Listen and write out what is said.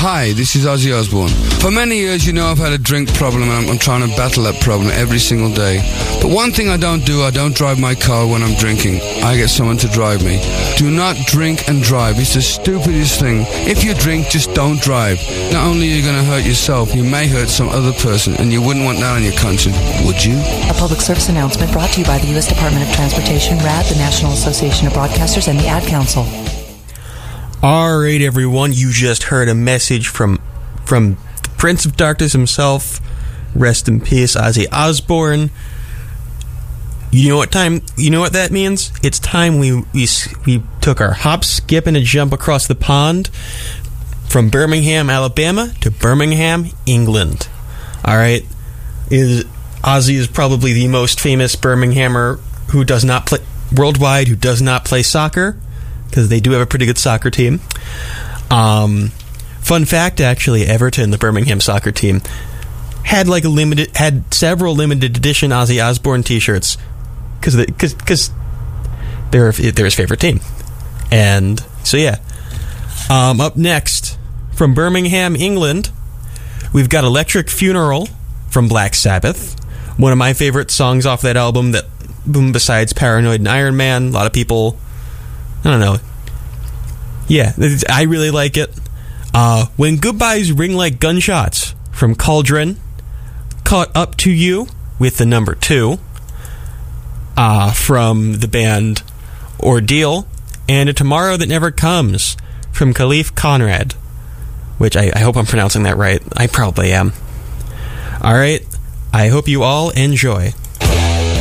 Hi, this is Ozzy Osbourne. For many years, you know I've had a drink problem and I'm trying to battle that problem every single day. But one thing I don't do, I don't drive my car when I'm drinking. I get someone to drive me. Do not drink and drive. It's the stupidest thing. If you drink, just don't drive. Not only are you going to hurt yourself, you may hurt some other person, and you wouldn't want that on your conscience, would you? A public service announcement brought to you by the U.S. Department of Transportation, RAD, the National Association of Broadcasters, and the Ad Council. All right, everyone, you just heard a message from the Prince of Darkness himself. Rest in peace, Ozzy Osbourne. You know what that means? It's time we took our hop, skip, and a jump across the pond from Birmingham, Alabama to Birmingham, England. All right, Ozzy is probably the most famous Birminghamer who does not play worldwide, who does not play soccer, because they do have a pretty good soccer team. Fun fact, actually, Everton, the Birmingham soccer team, had several limited edition Ozzy Osbourne T-shirts because they're his favorite team. And so yeah, up next from Birmingham, England, we've got Electric Funeral from Black Sabbath, one of my favorite songs off that album. That besides Paranoid and Iron Man, a lot of people, I don't know. Yeah, I really like it. When Goodbyes Ring Like Gunshots from Cauldron. Caught Up to You with the number 2 from the band Ordeal. And A Tomorrow That Never Comes from Khalif Conrad, which I hope I'm pronouncing that right. I probably am. All right. I hope you all enjoy.